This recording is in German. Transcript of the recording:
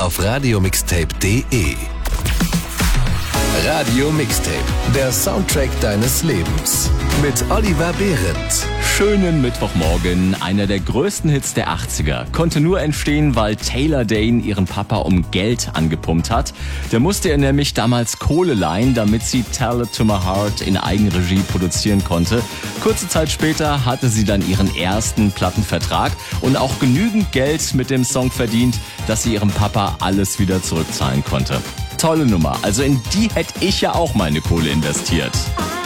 auf radiomixtape.de. Radio Mixtape, der Soundtrack deines Lebens. Mit Oliver Behrendt. Schönen Mittwochmorgen. Einer der größten Hits der 80er konnte nur entstehen, weil Taylor Dayne ihren Papa um Geld angepumpt hat. Der musste ihr nämlich damals Kohle leihen, damit sie Tell It To My Heart in Eigenregie produzieren konnte. Kurze Zeit später hatte sie dann ihren ersten Plattenvertrag und auch genügend Geld mit dem Song verdient, dass sie ihrem Papa alles wieder zurückzahlen konnte. Tolle Nummer. Also in die hätte ich ja auch meine Kohle investiert.